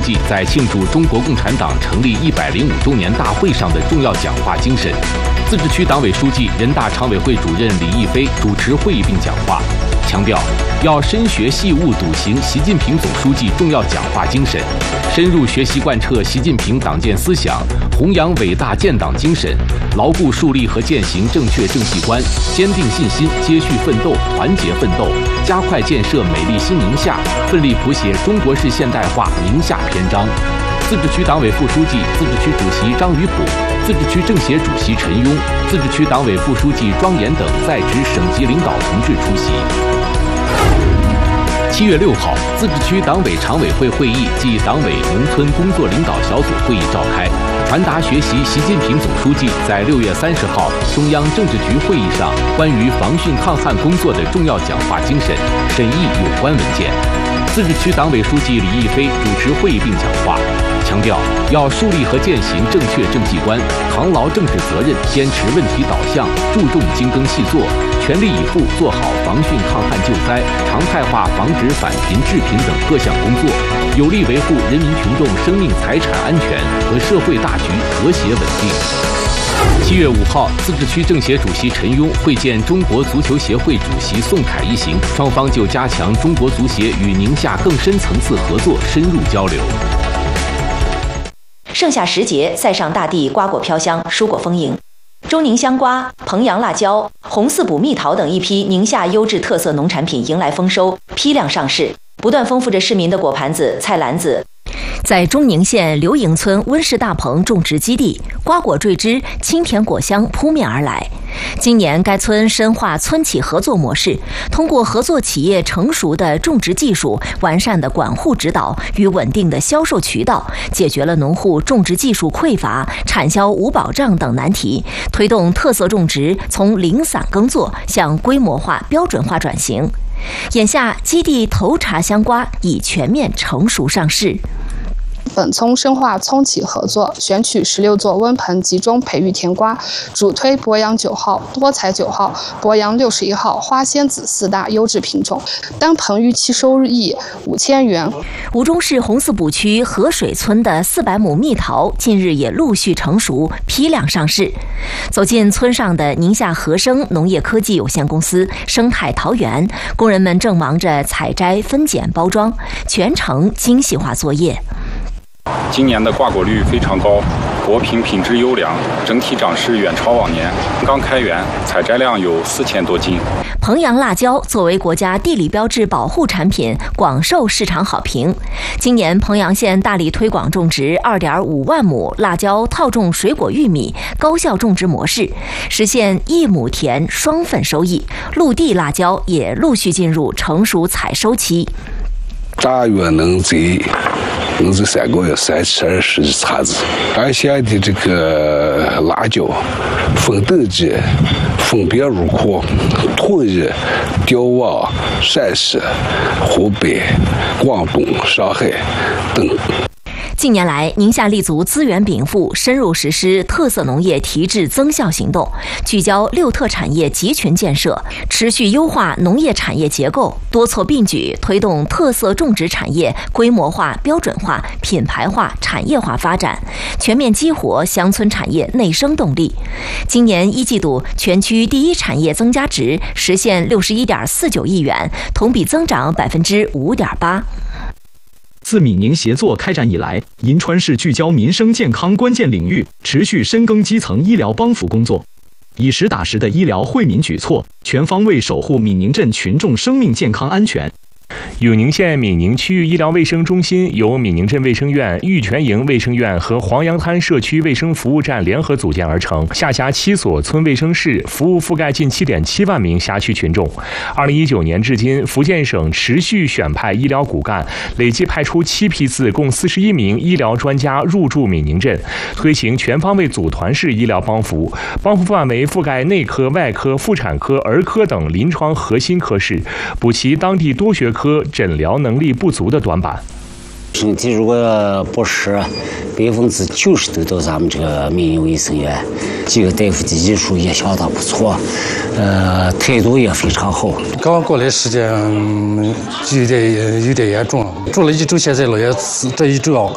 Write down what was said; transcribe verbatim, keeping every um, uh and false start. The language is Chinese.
记在庆祝中国共产党成立一百零五周年大会上的重要讲话精神。自治区党委书记、人大常委会主任李毅飞主持会议并讲话，强调要深学细悟笃行习近平总书记重要讲话精神，深入学习贯彻习近平党建思想，弘扬伟大建党精神，牢固树立和践行正确政绩观，坚定信心，接续奋斗，团结奋斗，加快建设美丽新宁夏，奋力谱写中国式现代化宁夏篇章。自治区党委副书记、自治区主席张宇普，自治区政协主席陈庸，自治区党委副书记庄严等在职省级领导同志出席。七月六号，自治区党委常委会会议暨党委农村工作领导小组会议召开，传达学习习近平总书记在六月三十号中央政治局会议上关于防汛抗旱工作的重要讲话精神，审议有关文件。自治区党委书记李毅飞主持会议并讲话，强调要树立和践行正确政绩观，扛牢政治责任，坚持问题导向，注重精耕细作，全力以赴做好防汛抗旱救灾、常态化防止返贫致贫等各项工作，有力维护人民群众生命财产安全和社会大局和谐稳定。七月五号，自治区政协主席陈庸会见中国足球协会主席宋凯一行，双方就加强中国足协与宁夏更深层次合作深入交流。 盛夏时节，塞上大地瓜果飘香，蔬果丰盈。中宁香瓜、彭阳辣椒、红四补蜜桃等一批宁夏优质特色农产品迎来丰收，批量上市，不断丰富着市民的果盘子、菜篮子。在中宁县刘营村温室大棚种植基地，瓜果缀枝，清甜果香扑面而来。今年该村深化村企合作模式，通过合作企业成熟的种植技术、完善的管护指导与稳定的销售渠道，解决了农户种植技术匮乏、产销无保障等难题，推动特色种植从零散耕作向规模化、标准化转型。眼下，基地头茬香瓜已全面成熟上市。 本村深化村企合作，选取十六座温棚集中培育甜瓜，主推博洋九号、多彩九号、博洋六十一号、花仙子四大优质品种，单棚预期收益五千元。 吴忠市红四补区河水村的四百亩蜜桃近日也陆续成熟，批量上市。走进村上的宁夏和生农业科技有限公司生态桃园，工人们正忙着采摘、分拣、包装，全程精细化作业。 今年的挂果率非常高，果品品质优良，整体长势远超往年。刚开园，采摘量有四千多斤。 彭阳辣椒作为国家地理标志保护产品，广受市场好评。今年彭阳县大力推广种植二点五万亩辣椒套种水果玉米高效种植模式，实现一亩田双份收益。陆地辣椒也陆续进入成熟采收期。 大约能在能在三个月三七二十的茬子。俺县的这个辣椒分等级分别入库统一调往陕西、湖北、广东、上海等。 近年来，宁夏立足资源禀赋，深入实施特色农业提质增效行动，聚焦六特产业集群建设，持续优化农业产业结构，多措并举推动特色种植产业规模化、标准化、品牌化、产业化发展，全面激活乡村产业内生动力。今年一季度，全区第一产业增加值实现六十一点四九亿元，同比增长百分之五点八。 自闽宁协作开展以来，银川市聚焦民生健康关键领域，持续深耕基层医疗帮扶工作，以实打实的医疗惠民举措，全方位守护闽宁镇群众生命健康安全。 永宁县闽宁区域医疗卫生中心由闽宁镇卫生院、玉泉营卫生院和黄杨滩社区卫生服务站联合组建而成，下辖七所村卫生室，服务覆盖近 七点七万名辖区群众。二零一九年至今，福建省持续选派医疗骨干，累计派出七批次，共四十一名医疗专家入驻闽宁镇，推行全方位组团式医疗帮扶，帮扶范围覆盖内科、外科、妇产科、儿科等临床核心科室，补齐当地多学科诊疗能力不足的短板。 身体如果不适，百分之九十都到咱们这个民营卫生院，几个大夫的医术也相当不错，呃，态度也非常好。 刚过来时间有点有点严重，住了一周，现在了也这一周